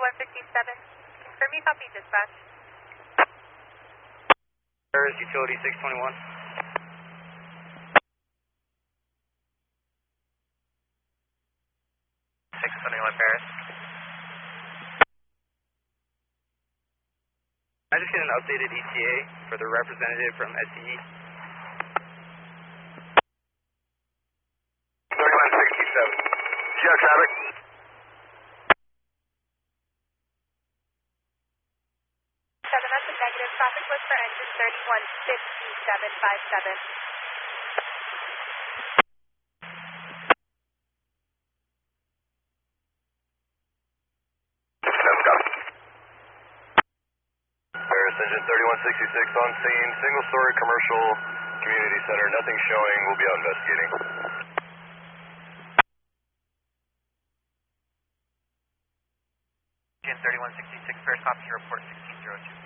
Confirm me, copy dispatch. Paris, utility 621. 621 Paris. I just get an updated ETA for the representative from SCE. 3167. Geo traffic. That's a negative. Traffic was for engine 315757. Paris, engine 3166 on scene. Single-story commercial community center. Nothing showing. We'll be out investigating. Engine 3166 Paris, copy your report 1602.